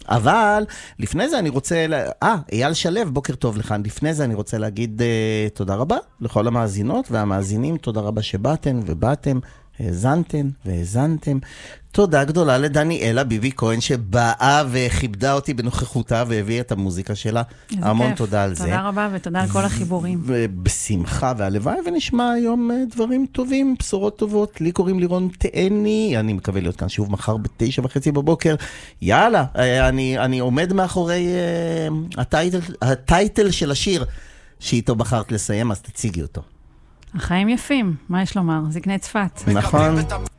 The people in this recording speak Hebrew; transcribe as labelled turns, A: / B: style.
A: אבל לפני זה אני רוצה, אייל שלו, בוקר טוב לך. לפני זה אני רוצה להגיד תודה רבה לכל המאזינות והמאזינים, תודה רבה שבאתם ובאתם, האזנתם והאזנתם. תודה גדולה לדניאלה ביבי כהן שבאה וכיבדה אותי בנוכחותה והביאה את המוזיקה שלה. המון
B: כיף.
A: תודה על זה.
B: תודה רבה ותודה על כל החיבורים.
A: בשמחה והלוואי ונשמע היום דברים טובים, בשורות טובות. לי קוראים לירון תאני, אני מקווה להיות כאן שוב מחר ב9:30 בבוקר. יאללה, אני עומד מאחורי הטייטל של השיר שאיתו בחרת לסיים, אז תציגי אותו.
B: החיים יפים, מה יש לומר? זקני צפת.
A: נכון.